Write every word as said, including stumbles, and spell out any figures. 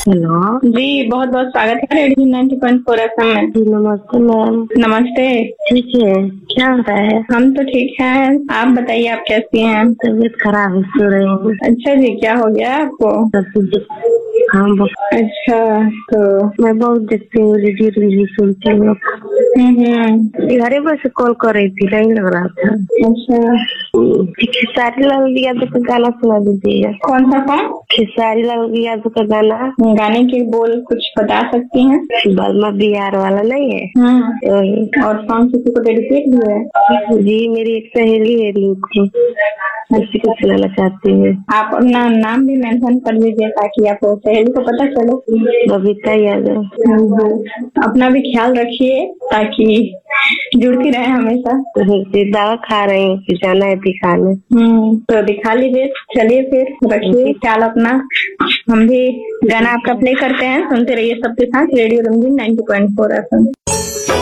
Hello जी, बहुत बहुत स्वागत है radio ninety point four F M में। जी नमस्ते मैम। नमस्ते। ठीक है, क्या हो रहा है? हम तो ठीक हैं, आप बताइए आप कैसी हैं? तबीयत खराब है, सो रही हूँ। अच्छा जी, क्या हो गया आपको? हाँ बहुत। अच्छा, तो मैं बहुत देखती हूँ, रेडियो रेडियो सुनती हूँ। घरे पर से कॉल कर रही थी, नहीं लग रहा था। अच्छा, खेसारी लाल यादव का गाना सुना दीजिएगा। कौन सा कौन? खेसारी लाल यादव का गाना। गाने के बोल कुछ बता सकती हैं? बलमा बिहार वाला नहीं है? वही। और सॉन्ग किसी को डेडिकेट भी है? जी, मेरी एक सहेली है रिंकू, उसी को सुनाना चाहती हूँ। आप अपना नाम भी मेंशन कर दीजिए ताकि आपको सहेली को पता चले। बबीता यादव। अपना भी ख्याल रखिए ताकि जुड़ती रहे हमेशा। दवा खा रही हूँ, जाना है दिखाने। हम्म तो दिखा लीजिए। चलिए फिर रखिए ख्याल अपना। हम भी गाना आपका प्ले करते हैं, सुनते रहिए सबके साथ रेडियो रंगीन ninety point four F M.